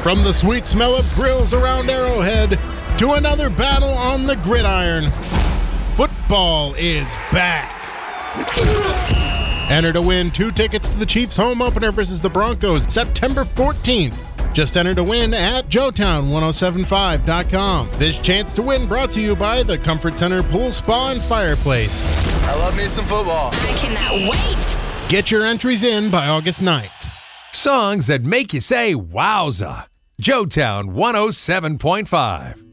From the sweet smell of grills around Arrowhead to another battle on the gridiron, football is back. Enter to win 2 tickets to the Chiefs home opener versus the Broncos September 14th. Just enter to win at joetown1075.com. This chance to win brought to you by the Comfort Center Pool Spa and Fireplace. I love me some football. I cannot wait. Get your entries in by August 9th. Songs that make you say wowza. Joetown 107.5.